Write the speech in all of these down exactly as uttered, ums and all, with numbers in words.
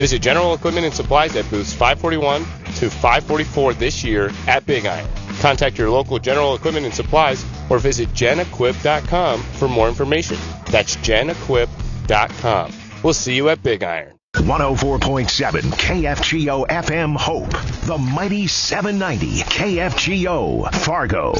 Visit General Equipment and Supplies at booths five forty-one to five forty-four this year at Big Iron. Contact your local General Equipment and Supplies or visit gen equip dot com for more information. That's gen equip dot com. We'll see you at Big Iron. one oh four point seven K F G O F M Hope. The mighty seven ninety K F G O Fargo.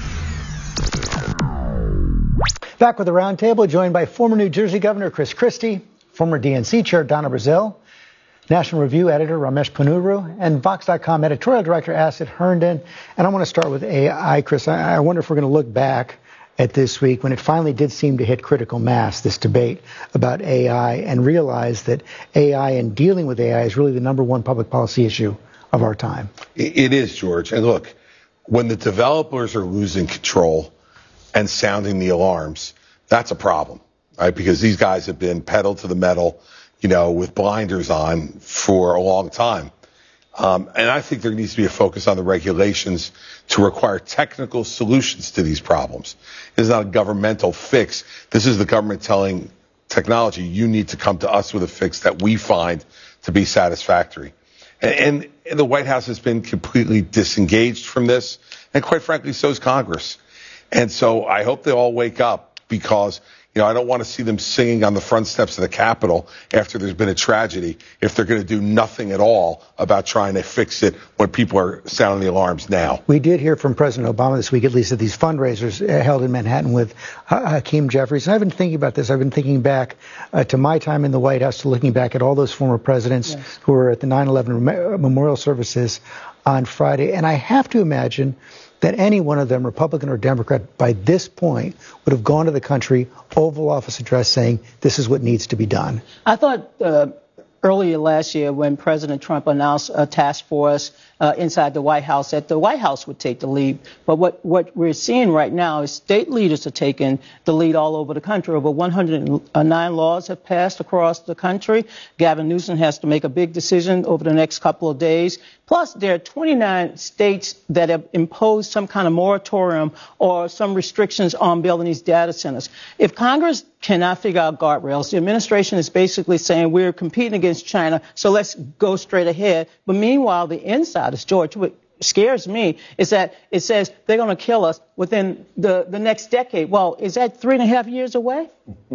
Back with the roundtable, joined by former New Jersey Governor Chris Christie, former D N C Chair Donna Brazile, National Review Editor Ramesh Ponnuru, and Vox dot com Editorial Director Asad Herndon. And I want to start with A I, Chris. I wonder if we're going to look back at this week when it finally did seem to hit critical mass, this debate about A I, and realize that A I and dealing with A I is really the number one public policy issue of our time. It is, George. And look, when the developers are losing control and sounding the alarms, that's a problem, right? Because these guys have been pedal to the metal, you know, with blinders on for a long time. Um, and I think there needs to be a focus on the regulations to require technical solutions to these problems. This is not a governmental fix. This is the government telling technology, you need to come to us with a fix that we find to be satisfactory. And, and the White House has been completely disengaged from this. And quite frankly, so is Congress. And so I hope they all wake up, because, you know, I don't want to see them singing on the front steps of the Capitol after there's been a tragedy if they're going to do nothing at all about trying to fix it when people are sounding the alarms now. We did hear from President Obama this week, at least at these fundraisers held in Manhattan with Hakeem Jeffries. And I've been thinking about this. I've been thinking back uh, to my time in the White House, to looking back at all those former presidents yes. who were at the nine eleven memorial services on Friday. And I have to imagine that any one of them, Republican or Democrat, by this point would have gone to the country, Oval Office address saying this is what needs to be done. I thought uh, earlier last year when President Trump announced a task force uh, inside the White House that the White House would take the lead. But what, what we're seeing right now is state leaders are taking the lead all over the country. Over one hundred nine laws have passed across the country. Gavin Newsom has to make a big decision over the next couple of days. Plus, there are twenty-nine states that have imposed some kind of moratorium or some restrictions on building these data centers. If Congress cannot figure out guardrails, the administration is basically saying we're competing against China, so let's go straight ahead. But meanwhile, the insiders, George, what scares me is that it says they're going to kill us within the, the next decade. Well, is that three and a half years away?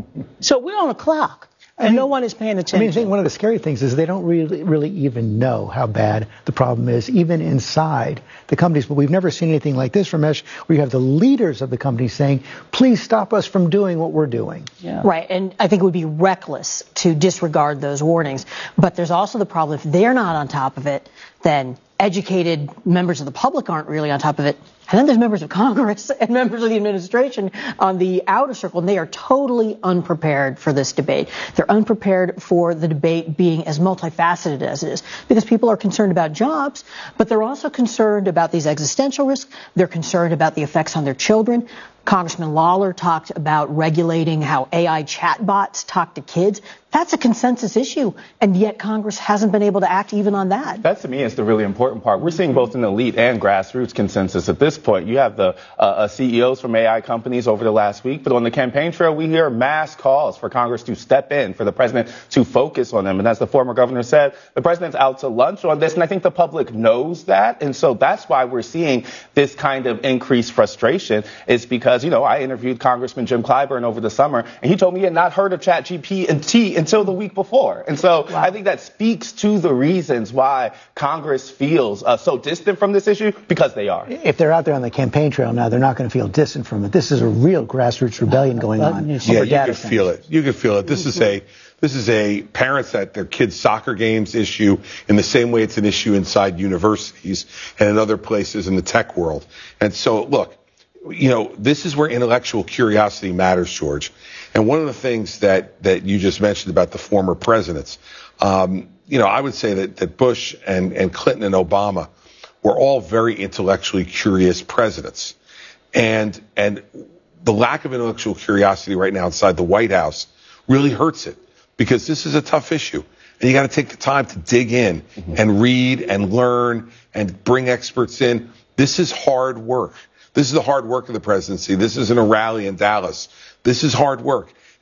So we're on a clock. And I mean, no one is paying attention. I mean, I think one of the scary things is they don't really, really even know how bad the problem is, even inside the companies. But we've never seen anything like this, Ramesh, where you have the leaders of the companies saying, please stop us from doing what we're doing. Yeah. Right. And I think it would be reckless to disregard those warnings. But there's also the problem, if they're not on top of it, then educated members of the public aren't really on top of it. And then there's members of Congress and members of the administration on the outer circle, and they are totally unprepared for this debate. They're unprepared for the debate being as multifaceted as it is, because people are concerned about jobs, but they're also concerned about these existential risks. They're concerned about the effects on their children. Congressman Lawler talked about regulating how A I chatbots talk to kids. That's a consensus issue, and yet Congress hasn't been able to act even on that. That, to me, is the really important part. We're seeing both an elite and grassroots consensus at this point. You have the uh, uh, C E Os from A I companies over the last week, but on the campaign trail, we hear mass calls for Congress to step in, for the president to focus on them. And as the former governor said, the president's out to lunch on this, and I think the public knows that. And so that's why we're seeing this kind of increased frustration, is because, you know, I interviewed Congressman Jim Clyburn over the summer, and he told me he had not heard of ChatGPT until the week before. And so wow. I think that speaks to the reasons why Congress feels uh, so distant from this issue, because they are. If they're out there on the campaign trail now, they're not going to feel distant from it. This is a real grassroots rebellion going on. Yeah, you can feel it. You can feel it. This is a this is a parents at their kids' soccer games issue in the same way it's an issue inside universities and in other places in the tech world. And so, look, you know, this is where intellectual curiosity matters, George. And one of the things that, that you just mentioned about the former presidents, um, you know, I would say that, that Bush and, and Clinton and Obama were all very intellectually curious presidents. And, and the lack of intellectual curiosity right now inside the White House really hurts it, because this is a tough issue. And you got to take the time to dig in mm-hmm. and read and learn and bring experts in. This is hard work. This is the hard work of the presidency. This isn't a rally in Dallas. This is hard work.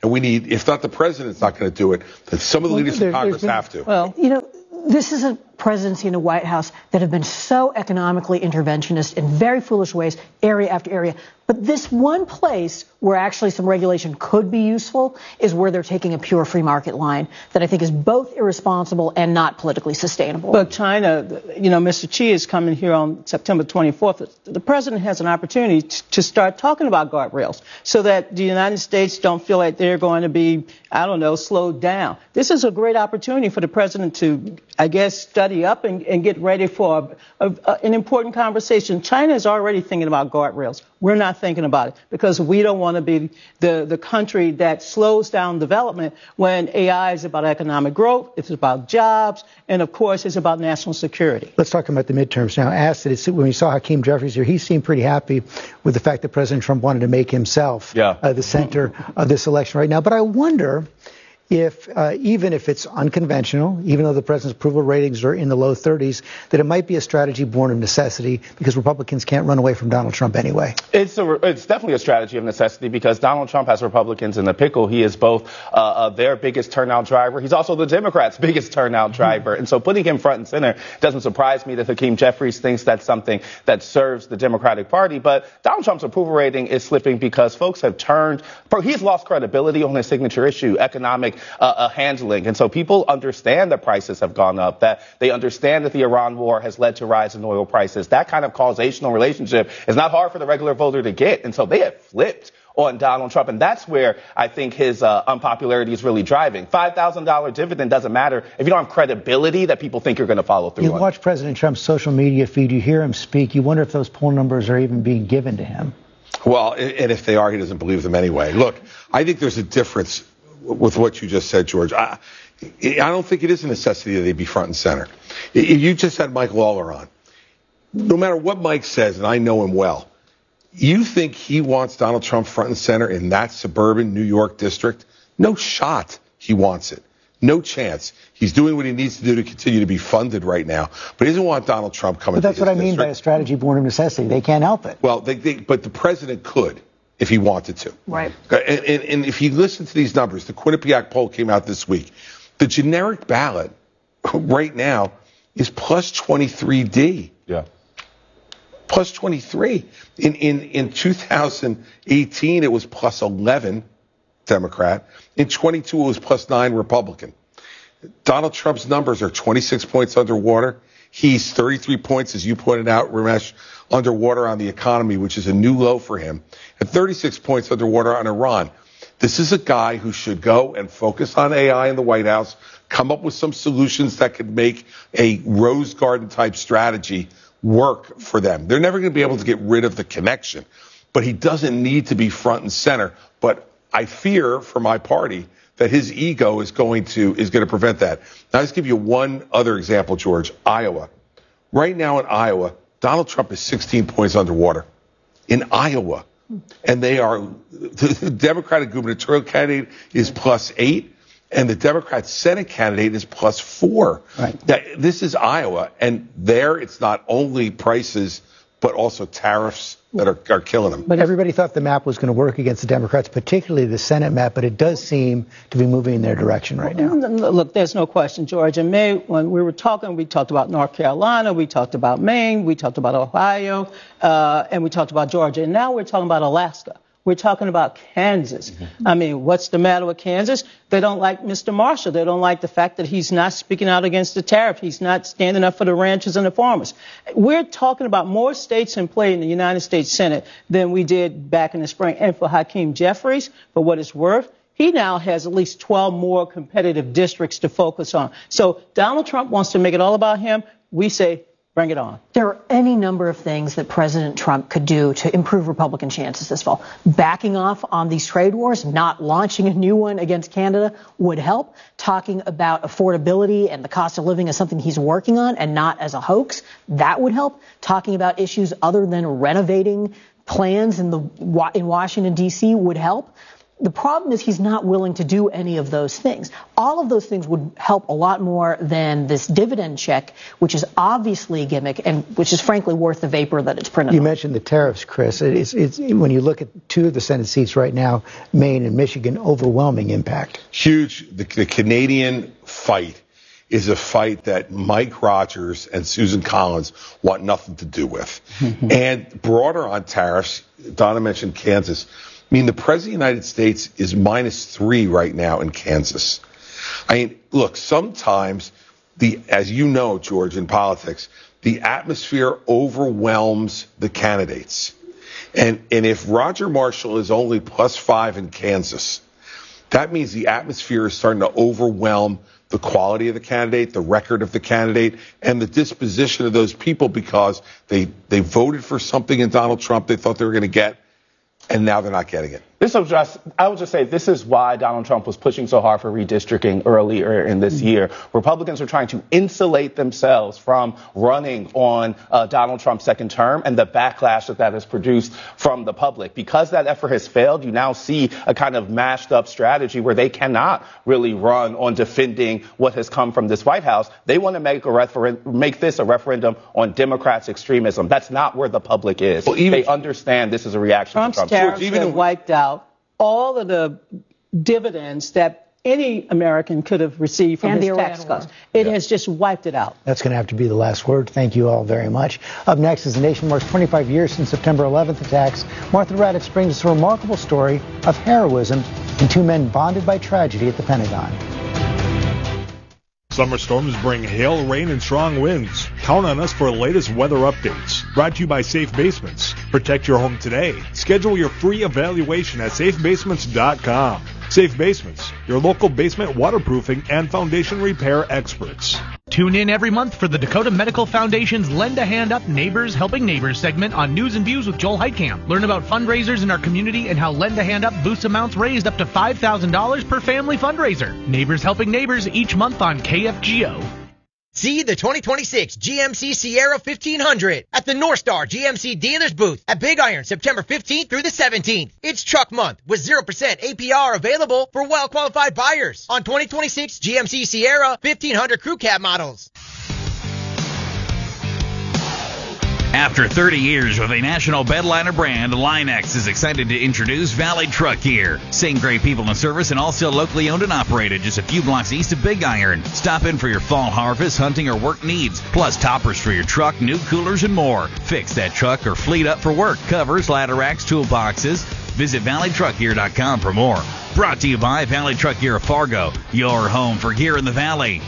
And we need, if not the president's not going to do it, then some of the Well, leaders there- of Congress there's been- have to. Well, You know, this is a presidency and a White House that have been so economically interventionist in very foolish ways, area after area. But this one place where actually some regulation could be useful is where they're taking a pure free market line that I think is both irresponsible and not politically sustainable. But China, you know, Mister Xi is coming here on September twenty-fourth. The president has an opportunity t- to start talking about guardrails so that the United States don't feel like they're going to be, I don't know, slowed down. This is a great opportunity for the president to, I guess, study up and, and get ready for a, a, an important conversation. China is already thinking about guardrails. We're not thinking about it because we don't want to be the, the country that slows down development when A I is about economic growth, it's about jobs, and of course it's about national security. Let's talk about the midterms now. Acid, it's, when we saw Hakeem Jeffries here, he seemed pretty happy with the fact that President Trump wanted to make himself Yeah. uh, the center of this election right now. But I wonder if, uh, even if it's unconventional, even though the president's approval ratings are in the low thirties, that it might be a strategy born of necessity because Republicans can't run away from Donald Trump anyway. It's a, it's definitely a strategy of necessity because Donald Trump has Republicans in the pickle. He is both uh, uh, their biggest turnout driver. He's also the Democrats' biggest turnout driver. And so putting him front and center doesn't surprise me that Hakeem Jeffries thinks that's something that serves the Democratic Party. But Donald Trump's approval rating is slipping because folks have turned, he's lost credibility on his signature issue, economic uh, uh, handling. And so people understand that prices have gone up, that they understand that the Iran war has led to rise in oil prices. That kind of causational relationship is not hard for the regular voter to get. And so they have flipped on Donald Trump. And that's where I think his uh, unpopularity is really driving. five thousand dollars dividend doesn't matter if you don't have credibility that people think you're going to follow through You on. watch President Trump's social media feed, you hear him speak, you wonder if those poll numbers are even being given to him. Well, and if they are, he doesn't believe them anyway. Look, I think there's a difference with what you just said, George. I, I don't think it is a necessity that they be front and center. You just had Mike Lawler on. No matter what Mike says, and I know him well, you think he wants Donald Trump front and center in that suburban New York district? No shot he wants it. No chance. He's doing what he needs to do to continue to be funded right now. But he doesn't want Donald Trump coming But that's to his what I mean district. by a strategy born of necessity. They can't help it. Well, they, they, but the president could if he wanted to. Right. And, and, and if you listen to these numbers, the Quinnipiac poll came out this week. The generic ballot right now is plus twenty-three D. Yeah. Plus twenty-three. In, in, in two thousand eighteen, it was plus eleven Democrat. In twenty-two, it was plus nine Republican. Donald Trump's numbers are twenty-six points underwater. He's thirty-three points, as you pointed out, Ramesh, underwater on the economy, which is a new low for him, and thirty-six points underwater on Iran. This is a guy who should go and focus on A I in the White House, come up with some solutions that could make a Rose Garden type strategy work for them. They're never going to be able to get rid of the connection, but he doesn't need to be front and center. But I fear for my party that his ego is going to is going to prevent that. Now, I'll just give you one other example, George. Iowa. Right now in Iowa, Donald Trump is sixteen points underwater. In Iowa. And they are, the Democratic gubernatorial candidate is plus eight, and the Democrat Senate candidate is plus four. Right. Now, this is Iowa, and there it's not only prices, but also tariffs that are, are killing them. But everybody thought the map was going to work against the Democrats, particularly the Senate map, but it does seem to be moving in their direction right now. Look, there's no question, George. In May, when we were talking, we talked about North Carolina, we talked about Maine, we talked about Ohio, uh, and we talked about Georgia. And now we're talking about Alaska. We're talking about Kansas. Mm-hmm. I mean, what's the matter with Kansas? They don't like Mister Marshall. They don't like the fact that he's not speaking out against the tariff. He's not standing up for the ranchers and the farmers. We're talking about more states in play in the United States Senate than we did back in the spring. And for Hakeem Jeffries, for what it's worth, he now has at least twelve more competitive districts to focus on. So Donald Trump wants to make it all about him. We say, bring it on. There are any number of things that President Trump could do to improve Republican chances this fall. Backing off on these trade wars, not launching a new one against Canada would help. Talking about affordability and the cost of living as something he's working on and not as a hoax, that would help. Talking about issues other than renovating plans in the in Washington, D C would help. the problem is he's not willing to do any of those things. All of those things would help a lot more than this dividend check, which is obviously a gimmick and which is frankly worth the vapor that it's printed You on. mentioned the tariffs, Chris. It's, it's, when you look at two of the Senate seats right now, Maine and Michigan, overwhelming impact. Huge. The, the Canadian fight is a fight that Mike Rogers and Susan Collins want nothing to do with. And broader on tariffs, Donna mentioned Kansas. I mean, the President of the United States is minus three right now in Kansas. I mean, look, sometimes, the, as you know, George, in politics, the atmosphere overwhelms the candidates. And, and if Roger Marshall is only plus five in Kansas, that means the atmosphere is starting to overwhelm the quality of the candidate, the record of the candidate, and the disposition of those people because they, they voted for something in Donald Trump they thought they were going to get, and now they're not getting it. This will just, I would just say this is why Donald Trump was pushing so hard for redistricting earlier in this year. Republicans are trying to insulate themselves from running on uh, Donald Trump's second term and the backlash that that has produced from the public. Because that effort has failed, you now see a kind of mashed up strategy where they cannot really run on defending what has come from this White House. They want to make a referen- make this a referendum on Democrats' extremism. That's not where the public is. Well, even, they understand this is a reaction Trump's to Trump. tariffs George, even have wiped out all of the dividends that any American could have received from And his the tax Iran cuts. war. It Yeah. has just wiped it out. That's going to have to be the last word. Thank you all very much. Up next, as the nation marks twenty-five years since September eleventh attacks, Martha Raddatz brings us a remarkable story of heroism and two men bonded by tragedy at the Pentagon. Summer storms bring hail, rain, and strong winds. Count on us for the latest weather updates. Brought to you by Safe Basements. Protect your home today. Schedule your free evaluation at safe basements dot com. Safe Basements, your local basement waterproofing and foundation repair experts. Tune in every month for the Dakota Medical Foundation's Lend a Hand Up Neighbors Helping Neighbors segment on News and Views with Joel Heitkamp. Learn about fundraisers in our community and how Lend a Hand Up boosts amounts raised up to five thousand dollars per family fundraiser. Neighbors Helping Neighbors each month on K F G O. See the twenty twenty-six G M C Sierra fifteen hundred at the North Star G M C Dealers booth at Big Iron September fifteenth through the seventeenth. It's truck month with zero percent A P R available for well-qualified buyers on twenty twenty-six G M C Sierra fifteen hundred Crew Cab models. After thirty years with a national bedliner brand, Line-X is excited to introduce Valley Truck Gear. Same great people in service and all still locally owned and operated just a few blocks east of Big Iron. Stop in for your fall harvest, hunting, or work needs, plus toppers for your truck, new coolers, and more. Fix that truck or fleet up for work. Covers, ladder racks, toolboxes. Visit valley truck gear dot com for more. Brought to you by Valley Truck Gear of Fargo, your home for gear in the Valley.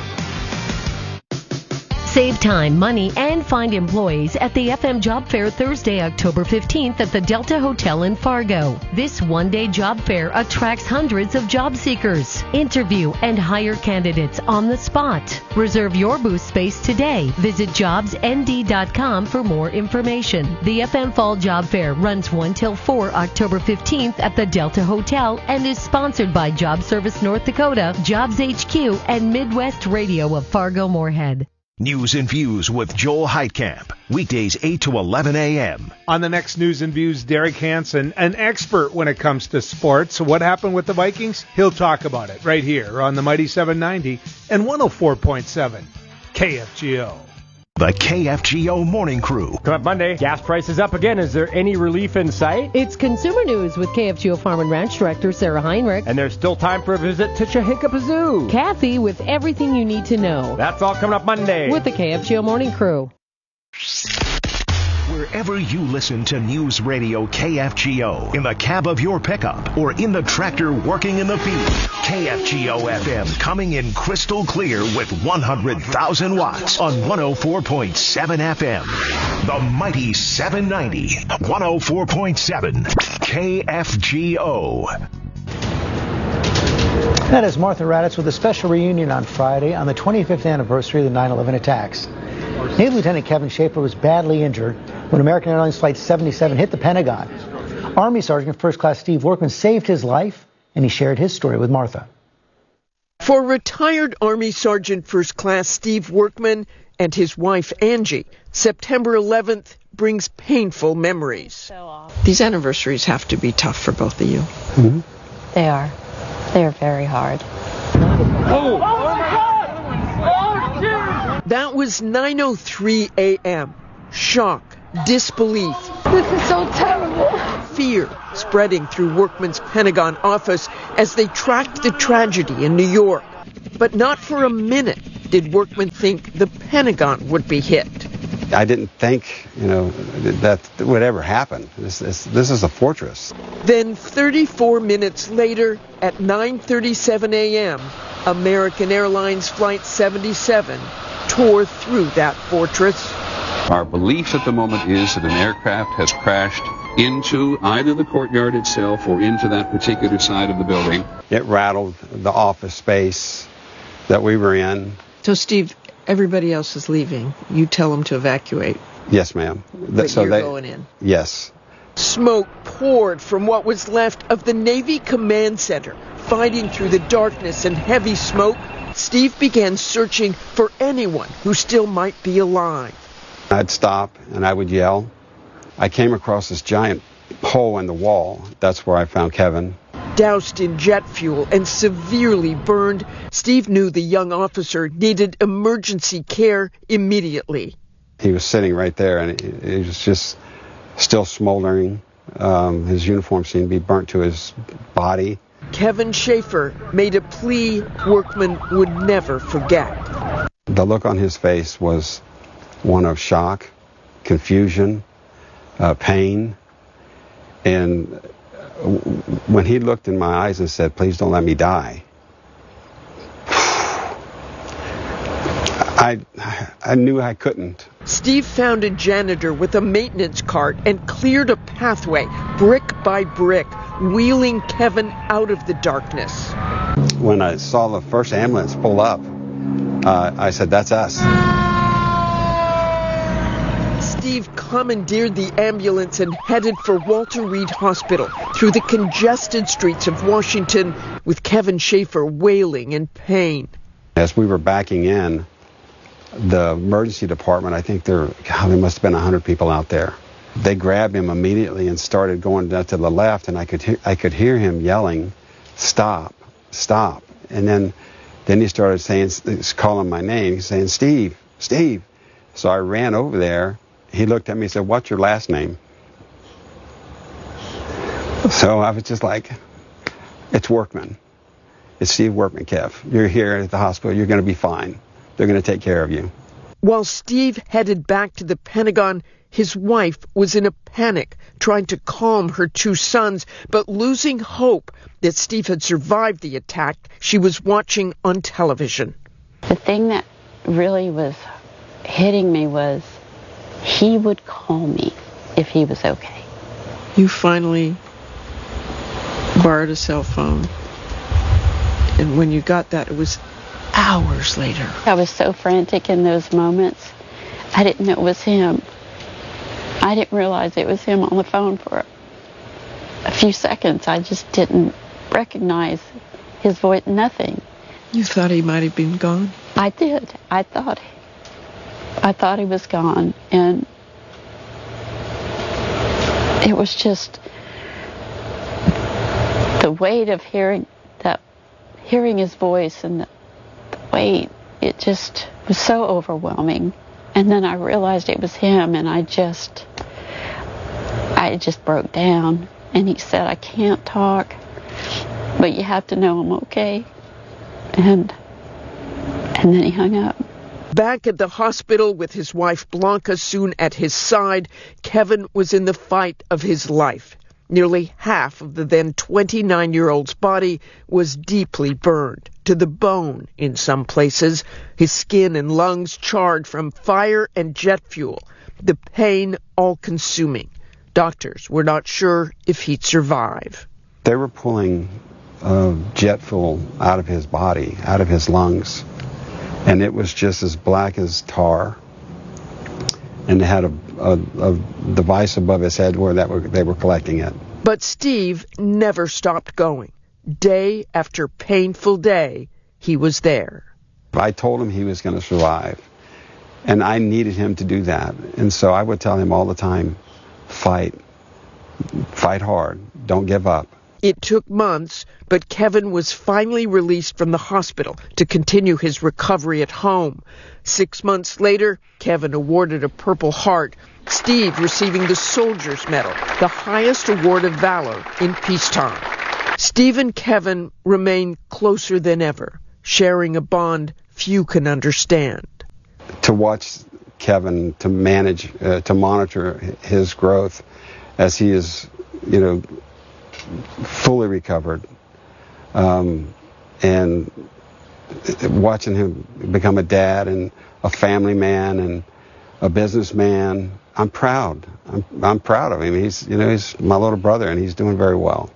Save time, money, and find employees at the F M Job Fair Thursday, October fifteenth at the Delta Hotel in Fargo. This one-day job fair attracts hundreds of job seekers. Interview and hire candidates on the spot. Reserve your booth space today. Visit jobs n d dot com for more information. The F M Fall Job Fair runs one till four October fifteenth at the Delta Hotel and is sponsored by Job Service North Dakota, Jobs H Q, and Midwest Radio of Fargo-Moorhead. News and Views with Joel Heitkamp. Weekdays eight to eleven a.m. On the next News and Views, Derek Hansen, an expert when it comes to sports. What happened with the Vikings? He'll talk about it right here on the Mighty seven ninety and one oh four point seven K F G O. The K F G O Morning Crew. Come up Monday, gas prices up again. Is there any relief in sight? It's Consumer News with K F G O Farm and Ranch Director Sarah Heinrich. And there's still time for a visit to Chahikapa Zoo. Kathy with everything you need to know. That's all coming up Monday. With the K F G O Morning Crew. Wherever you listen to News Radio K F G O, in the cab of your pickup, or in the tractor working in the field, K F G O F M coming in crystal clear with one hundred thousand watts on one oh four point seven F M. The Mighty seven ninety, one oh four point seven K F G O. That is Martha Raddatz with a special reunion on Friday on the twenty-fifth anniversary of the nine eleven attacks. Navy Lieutenant Kevin Schaefer was badly injured when American Airlines Flight seventy-seven hit the Pentagon. Army Sergeant First Class Steve Workman saved his life, and he shared his story with Martha. For retired Army Sergeant First Class Steve Workman and his wife Angie, September eleventh brings painful memories. These anniversaries have to be tough for both of you. Mm-hmm. They are. They are very hard. Oh! That was nine oh three a.m. Shock, disbelief. This is so terrible. Fear spreading through Workman's Pentagon office as they tracked the tragedy in New York. But not for a minute did Workman think the Pentagon would be hit. I didn't think, you know, that would ever happen. This, this, this is a fortress. Then thirty-four minutes later, at nine thirty-seven a.m., American Airlines Flight seventy-seven tore through that fortress. Our belief at the moment is that an aircraft has crashed into either the courtyard itself or into that particular side of the building. It rattled the office space that we were in. So, Steve, everybody else is leaving. You tell them to evacuate. Yes, ma'am. But so you're they, going in. Yes. Smoke poured from what was left of the Navy Command Center. Fighting through the darkness and heavy smoke, Steve began searching for anyone who still might be alive. I'd stop and I would yell. I came across this giant hole in the wall. That's where I found Kevin. Doused in jet fuel and severely burned, Steve knew the young officer needed emergency care immediately. He was sitting right there, and he was just still smoldering. Um, his uniform seemed to be burnt to his body. Kevin Schaefer made a plea Workman would never forget. The look on his face was one of shock, confusion, uh, pain, and when he looked in my eyes and said, "Please don't let me die," I I knew I couldn't. Steve found a janitor with a maintenance cart and cleared a pathway, brick by brick, wheeling Kevin out of the darkness. When I saw the first ambulance pull up, uh, I said, "That's us." Steve commandeered the ambulance and headed for Walter Reed Hospital through the congested streets of Washington with Kevin Schaefer wailing in pain. As we were backing in, the emergency department, I think there, God, there must have been one hundred people out there. They grabbed him immediately and started going down to the left, and I could hear, I could hear him yelling, "Stop, stop." And then, then he started saying, calling my name, he's saying, "Steve, Steve." So I ran over there. He looked at me and said, "What's your last name?" So I was just like, "It's Workman. It's Steve Workman, Kev. You're here at the hospital. You're going to be fine. They're going to take care of you." While Steve headed back to the Pentagon, his wife was in a panic, trying to calm her two sons, but losing hope that Steve had survived the attack she was watching on television. The thing that really was hitting me was he would call me if he was okay. You finally borrowed a cell phone. And when you got that, it was hours later. I was so frantic in those moments. I didn't know it was him. I didn't realize it was him on the phone for a few seconds. I just didn't recognize his voice, nothing. You thought he might have been gone? I did. I thought I thought he was gone, and it was just the weight of hearing that, hearing his voice, and the, the weight. It just was so overwhelming. And then I realized it was him, and I just, I just broke down. And he said, "I can't talk, but you have to know I'm okay." And and then he hung up. Back at the hospital with his wife Blanca soon at his side, Kevin was in the fight of his life. Nearly half of the then twenty-nine-year-old's body was deeply burned, to the bone in some places, his skin and lungs charred from fire and jet fuel, the pain all-consuming. Doctors were not sure if he'd survive. They were pulling uh, jet fuel out of his body, out of his lungs, and it was just as black as tar. And they had a, a, a device above his head where that were, they were collecting it. But Steve never stopped going. Day after painful day, he was there. I told him he was going to survive, and I needed him to do that. And so I would tell him all the time, fight, fight hard, don't give up. It took months, but Kevin was finally released from the hospital to continue his recovery at home. Six months later, Kevin awarded a Purple Heart, Steve receiving the Soldier's Medal, the highest award of valor in peacetime. Steve and Kevin remain closer than ever, sharing a bond few can understand. To watch Kevin, to manage, uh, to monitor his growth as he is, you know, fully recovered, um, and watching him become a dad and a family man and a businessman, I'm proud. I'm, I'm proud of him. He's, you know, he's my little brother, and he's doing very well.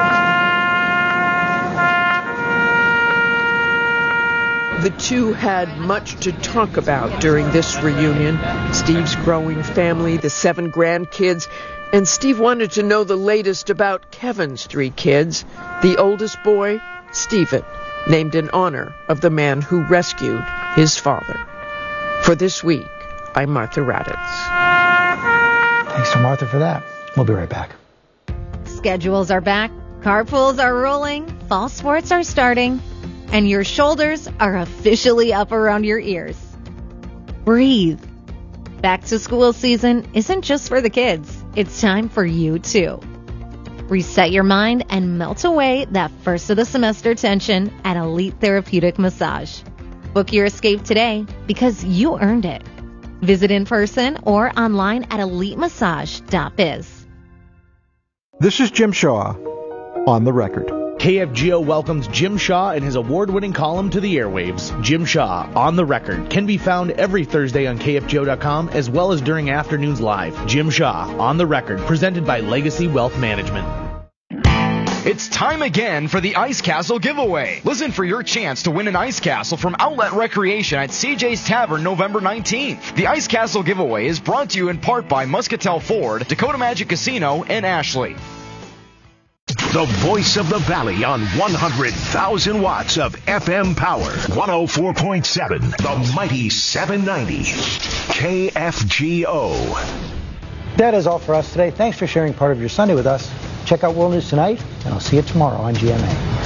The two had much to talk about during this reunion. Steve's growing family, the seven grandkids, and Steve wanted to know the latest about Kevin's three kids. The oldest boy, Stephen, named in honor of the man who rescued his father. For This Week, I'm Martha Raddatz. Thanks to Martha for that. We'll be right back. Schedules are back, carpools are rolling, fall sports are starting, and your shoulders are officially up around your ears. Breathe. Back to school season isn't just for the kids. It's time for you too. Reset your mind and melt away that first of the semester tension at Elite Therapeutic Massage. Book your escape today because you earned it. Visit in person or online at elite massage dot biz. This is Jim Shaw on the record. K F G O welcomes Jim Shaw and his award-winning column to the airwaves. Jim Shaw, On the Record, can be found every Thursday on K F G O dot com as well as during afternoons live. Jim Shaw, On the Record, presented by Legacy Wealth Management. It's time again for the Ice Castle giveaway. Listen for your chance to win an Ice Castle from Outlet Recreation at C J's Tavern November nineteenth. The Ice Castle giveaway is brought to you in part by Muscatel Ford, Dakota Magic Casino, and Ashley. The voice of the Valley on one hundred thousand watts of F M power. one oh four point seven, the mighty seven ninety. K F G O. That is all for us today. Thanks for sharing part of your Sunday with us. Check out World News Tonight, and I'll see you tomorrow on G M A.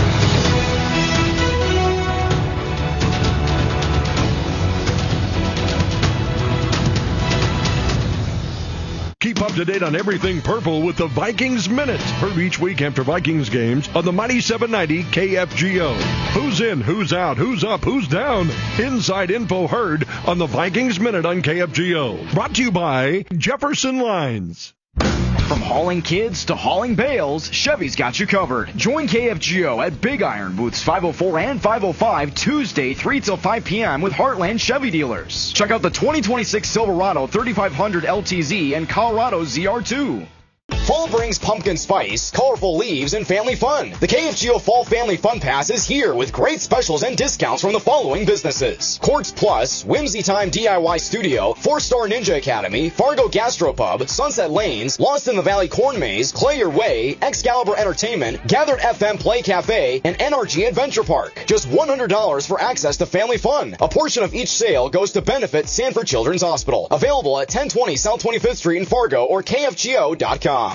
Keep up to date on everything purple with the Vikings Minute. Heard each week after Vikings games on the mighty seven ninety K F G O. Who's in, who's out, who's up, who's down? Inside info heard on the Vikings Minute on K F G O. Brought to you by Jefferson Lines. From hauling kids to hauling bales, Chevy's got you covered. Join K F G O at Big Iron booths five oh four and five oh five Tuesday three till five p.m. with Heartland Chevy dealers. Check out the twenty twenty-six Silverado thirty-five hundred L T Z and Colorado Z R two. Fall brings pumpkin spice, colorful leaves, and family fun. The K F G O Fall Family Fun Pass is here with great specials and discounts from the following businesses: Quartz Plus, Whimsy Time D I Y Studio, Four Star Ninja Academy, Fargo Gastropub, Sunset Lanes, Lost in the Valley Corn Maze, Clay Your Way, Excalibur Entertainment, Gathered F M Play Cafe, and N R G Adventure Park. Just one hundred dollars for access to family fun. A portion of each sale goes to benefit Sanford Children's Hospital. Available at ten twenty South twenty-fifth Street in Fargo or K F G O dot com.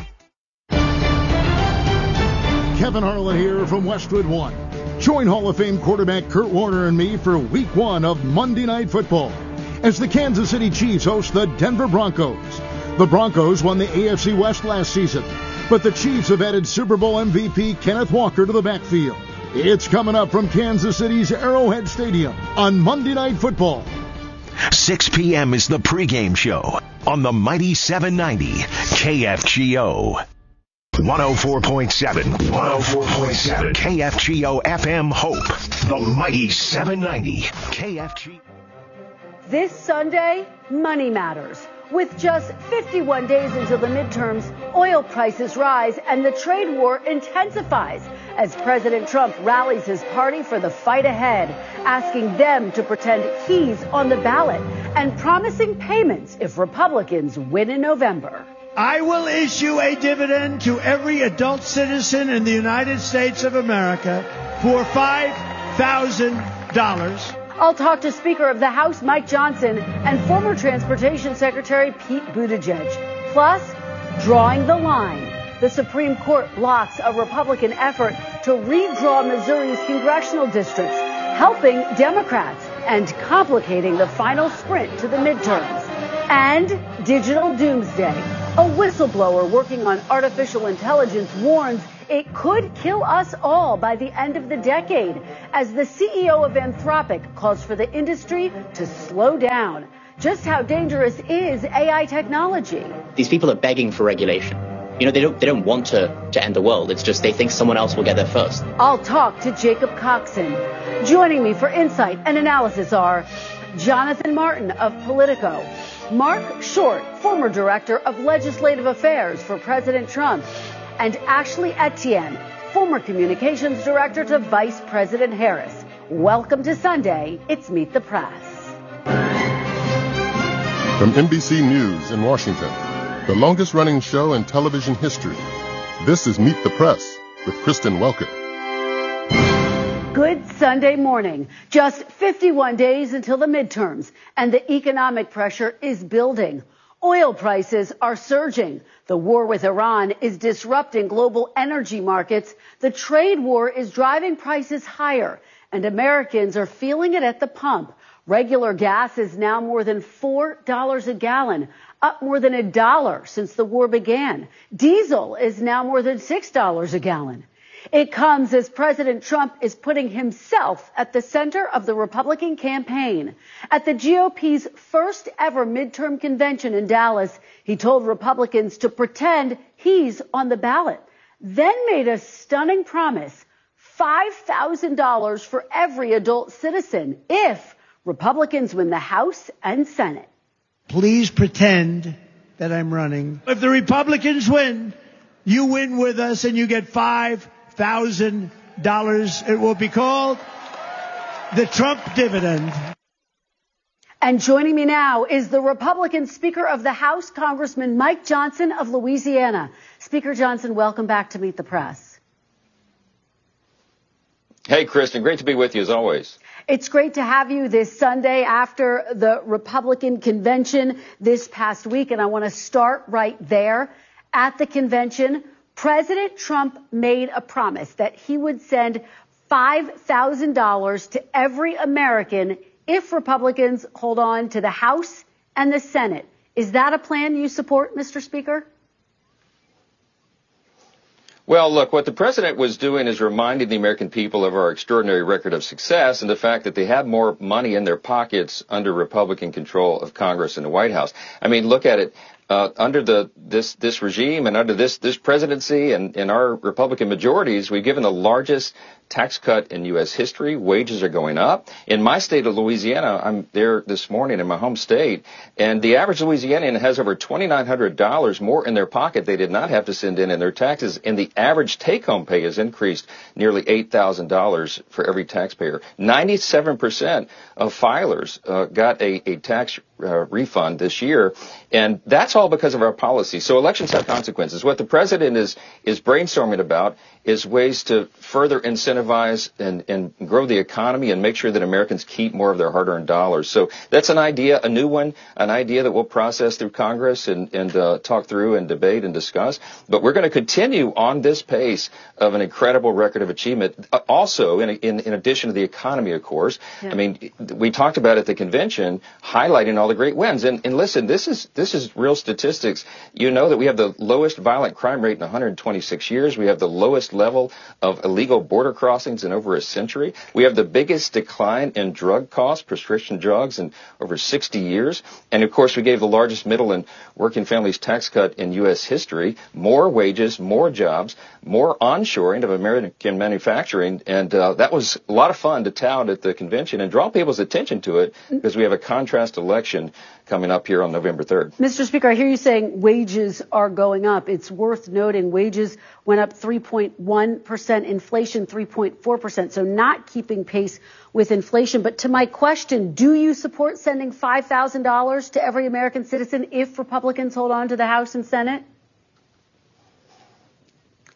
Kevin Harlan here from Westwood One. Join Hall of Fame quarterback Kurt Warner and me for week one of Monday Night Football as the Kansas City Chiefs host the Denver Broncos. The Broncos won the A F C West last season, but the Chiefs have added Super Bowl M V P Kenneth Walker to the backfield. It's coming up from Kansas City's Arrowhead Stadium on Monday Night Football. six p.m. is the pregame show on the mighty seven ninety K F G O. one oh four point seven, one oh four point seven K F G O F M Hope, the mighty seven ninety K F G. This Sunday, money matters. With just fifty-one days until the midterms, oil prices rise and the trade war intensifies as President Trump rallies his party for the fight ahead, asking them to pretend he's on the ballot and promising payments if Republicans win in November. I will issue a dividend to every adult citizen in the United States of America for five thousand dollars. I'll talk to Speaker of the House Mike Johnson and former Transportation Secretary Pete Buttigieg. Plus, drawing the line. the Supreme Court blocks a Republican effort to redraw Missouri's congressional districts, helping Democrats and complicating the final sprint to the midterms. And digital doomsday. A whistleblower working on artificial intelligence warns it could kill us all by the end of the decade, as the C E O of Anthropic calls for the industry to slow down. Just how dangerous is A I technology? These people are begging for regulation. You know, they don't they don't want to, to end the world. It's just they think someone else will get there first. I'll talk to Jacob Coxon. Joining me for insight and analysis are Jonathan Martin of Politico, Mark Short, former director of legislative affairs for President Trump, and Ashley Etienne, former communications director to Vice President Harris. Welcome to Sunday. It's Meet the Press. From N B C News in Washington, the longest-running show in television history, this is Meet the Press with Kristen Welker. Good Sunday morning. Just fifty-one days until the midterms, and the economic pressure is building. Oil prices are surging. The war with Iran is disrupting global energy markets. The trade war is driving prices higher, and Americans are feeling it at the pump. Regular gas is now more than four dollars a gallon, up more than a dollar since the war began. Diesel is now more than six dollars a gallon. It comes as President Trump is putting himself at the center of the Republican campaign. At the G O P's first ever midterm convention in Dallas, he told Republicans to pretend he's on the ballot, then made a stunning promise: five thousand dollars for every adult citizen if Republicans win the House and Senate. Please pretend that I'm running. If the Republicans win, you win with us and you get five thousand dollars. It will be called the Trump dividend. And joining me now is the Republican Speaker of the House, Congressman Mike Johnson of Louisiana. Speaker Johnson, welcome back to Meet the Press. Hey, Kristen, great to be with you as always. It's great to have you this Sunday after the Republican convention this past week, and I want to start right there. At the convention, President Trump made a promise that he would send five thousand dollars to every American if Republicans hold on to the House and the Senate. Is that a plan you support, Mister Speaker? Well, look, what the president was doing is reminding the American people of our extraordinary record of success and the fact that they have more money in their pockets under Republican control of Congress and the White House. I mean, look at it. Uh, under the this this regime and under this this presidency and in our Republican majorities, we've given the largest tax cut in U S history. Wages are going up. In my state of Louisiana, I'm there this morning in my home state, and the average Louisianian has over twenty-nine hundred dollars more in their pocket they did not have to send in in their taxes, and the average take-home pay has increased nearly eight thousand dollars for every taxpayer. ninety-seven percent of filers uh, got a, a tax uh, refund this year, and that's all because of our policy. So elections have consequences. What the president is is brainstorming about is ways to further incentivize and, and grow the economy and make sure that Americans keep more of their hard-earned dollars. So that's an idea, a new one, an idea that we'll process through Congress and, and uh, talk through and debate and discuss. But we're going to continue on this pace of an incredible record of achievement. Uh, also, in, in, in addition to the economy, of course, yeah. I mean, we talked about at the convention highlighting all the great wins. And, and listen, this is this is real statistics. You know that we have the lowest violent crime rate in one hundred twenty-six years. We have the lowest level of illegal border crossings in over a century. We have the biggest decline in drug costs, prescription drugs, in over sixty years. And, of course, we gave the largest middle and working families tax cut in U S history, more wages, more jobs, more onshoring of American manufacturing. And uh, that was a lot of fun to tout at the convention and draw people's attention to it because we have a contrast election coming up here on November third. Mister Speaker, I hear you saying wages are going up. It's worth noting wages went up three point one percent, inflation three point four percent, so not keeping pace with inflation. But to my question, do you support sending five thousand dollars to every American citizen if Republicans hold on to the House and Senate?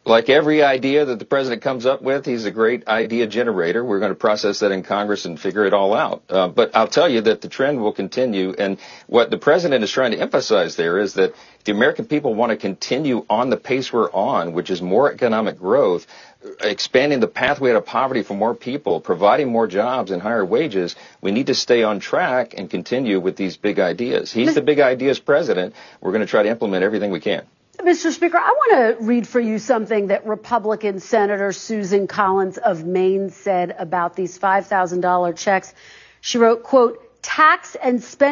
Like every idea that the president comes up with, he's a great idea generator. We're going to process that in Congress and figure it all out. Uh, but I'll tell you that the trend will continue. And what the president is trying to emphasize there is that if the American people want to continue on the pace we're on, which is more economic growth, expanding the pathway to poverty for more people, providing more jobs and higher wages, we need to stay on track and continue with these big ideas. He's the big ideas president. We're going to try to implement everything we can. Mister Speaker, I want to read for you something that Republican Senator Susan Collins of Maine said about these five thousand dollars checks. She wrote, quote, tax and spend